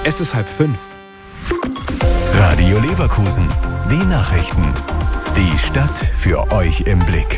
Es ist 4:30. Radio Leverkusen. Die Nachrichten. Die Stadt für euch im Blick.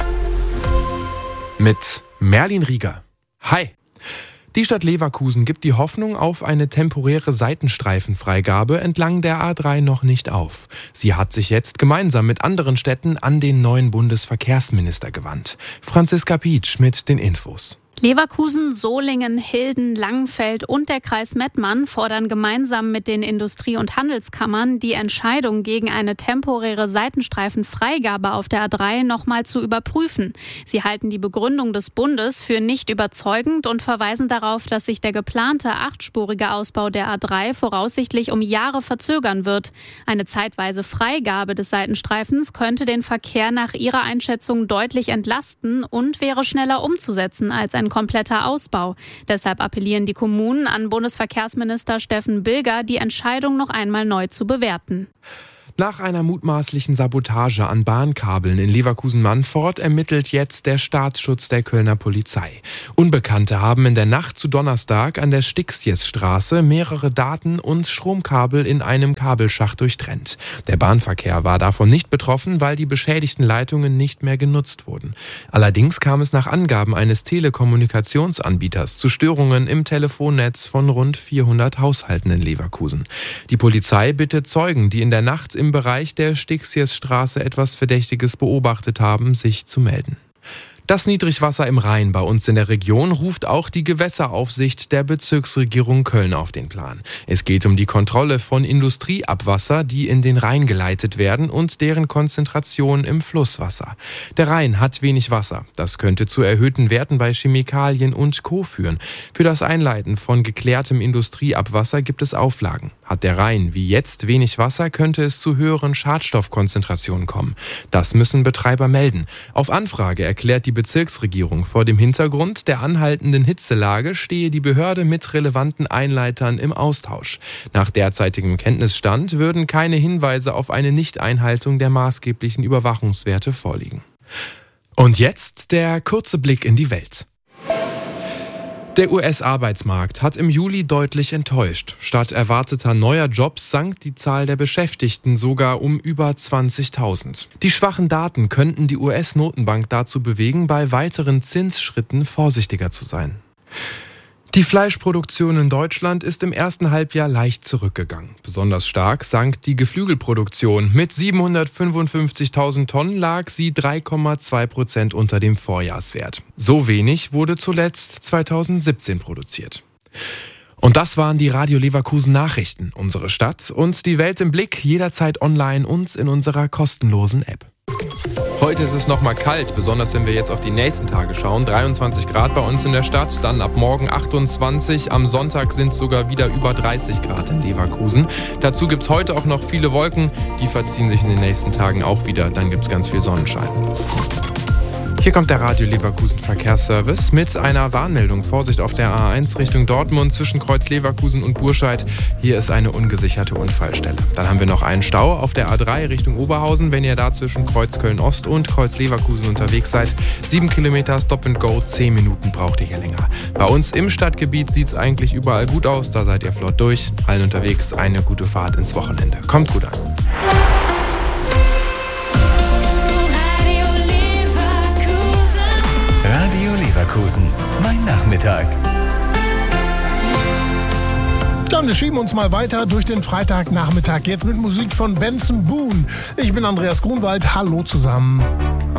Mit Merlin Rieger. Hi. Die Stadt Leverkusen gibt die Hoffnung auf eine temporäre Seitenstreifenfreigabe entlang der A3 noch nicht auf. Sie hat sich jetzt gemeinsam mit anderen Städten an den neuen Bundesverkehrsminister gewandt. Franziska Pietsch mit den Infos. Leverkusen, Solingen, Hilden, Langenfeld und der Kreis Mettmann fordern gemeinsam mit den Industrie- und Handelskammern, die Entscheidung gegen eine temporäre Seitenstreifenfreigabe auf der A3 nochmal zu überprüfen. Sie halten die Begründung des Bundes für nicht überzeugend und verweisen darauf, dass sich der geplante 8-spurige Ausbau der A3 voraussichtlich um Jahre verzögern wird. Eine zeitweise Freigabe des Seitenstreifens könnte den Verkehr nach ihrer Einschätzung deutlich entlasten und wäre schneller umzusetzen als ein kompletter Ausbau. Deshalb appellieren die Kommunen an Bundesverkehrsminister Steffen Bilger, die Entscheidung noch einmal neu zu bewerten. Nach einer mutmaßlichen Sabotage an Bahnkabeln in Leverkusen-Mannfort ermittelt jetzt der Staatsschutz der Kölner Polizei. Unbekannte haben in der Nacht zu Donnerstag an der Stixiesstraße mehrere Daten- und Stromkabel in einem Kabelschacht durchtrennt. Der Bahnverkehr war davon nicht betroffen, weil die beschädigten Leitungen nicht mehr genutzt wurden. Allerdings kam es nach Angaben eines Telekommunikationsanbieters zu Störungen im Telefonnetz von rund 400 Haushalten in Leverkusen. Die Polizei bittet Zeugen, die in der Nacht im Bereich der Stixiesstraße etwas Verdächtiges beobachtet haben, sich zu melden. Das Niedrigwasser im Rhein bei uns in der Region ruft auch die Gewässeraufsicht der Bezirksregierung Köln auf den Plan. Es geht um die Kontrolle von Industrieabwasser, die in den Rhein geleitet werden und deren Konzentration im Flusswasser. Der Rhein hat wenig Wasser. Das könnte zu erhöhten Werten bei Chemikalien und Co. führen. Für das Einleiten von geklärtem Industrieabwasser gibt es Auflagen. Hat der Rhein wie jetzt wenig Wasser, könnte es zu höheren Schadstoffkonzentrationen kommen. Das müssen Betreiber melden. Auf Anfrage erklärt die Bezirksregierung, vor dem Hintergrund der anhaltenden Hitzelage stehe die Behörde mit relevanten Einleitern im Austausch. Nach derzeitigem Kenntnisstand würden keine Hinweise auf eine Nichteinhaltung der maßgeblichen Überwachungswerte vorliegen. Und jetzt der kurze Blick in die Welt. Der US-Arbeitsmarkt hat im Juli deutlich enttäuscht. Statt erwarteter neuer Jobs sank die Zahl der Beschäftigten sogar um über 20.000. Die schwachen Daten könnten die US-Notenbank dazu bewegen, bei weiteren Zinsschritten vorsichtiger zu sein. Die Fleischproduktion in Deutschland ist im ersten Halbjahr leicht zurückgegangen. Besonders stark sank die Geflügelproduktion. Mit 755.000 Tonnen lag sie 3,2% unter dem Vorjahreswert. So wenig wurde zuletzt 2017 produziert. Und das waren die Radio Leverkusen Nachrichten. Unsere Stadt und die Welt im Blick, jederzeit online und in unserer kostenlosen App. Heute ist es nochmal kalt, besonders wenn wir jetzt auf die nächsten Tage schauen. 23 Grad bei uns in der Stadt, dann ab morgen 28. Am Sonntag sind es sogar wieder über 30 Grad in Leverkusen. Dazu gibt es heute auch noch viele Wolken, die verziehen sich in den nächsten Tagen auch wieder. Dann gibt es ganz viel Sonnenschein. Hier kommt der Radio Leverkusen Verkehrsservice mit einer Warnmeldung. Vorsicht auf der A1 Richtung Dortmund zwischen Kreuz Leverkusen und Burscheid. Hier ist eine ungesicherte Unfallstelle. Dann haben wir noch einen Stau auf der A3 Richtung Oberhausen, wenn ihr da zwischen Kreuz Köln-Ost und Kreuz Leverkusen unterwegs seid. 7 Kilometer Stop and Go, 10 Minuten braucht ihr hier länger. Bei uns im Stadtgebiet sieht es eigentlich überall gut aus, da seid ihr flott durch. Allen unterwegs eine gute Fahrt ins Wochenende. Kommt gut an. Radio Leverkusen. Mein Nachmittag. Dann wir schieben uns mal weiter durch den Freitagnachmittag. Jetzt mit Musik von Benson Boone. Ich bin Andreas Grunwald. Hallo zusammen.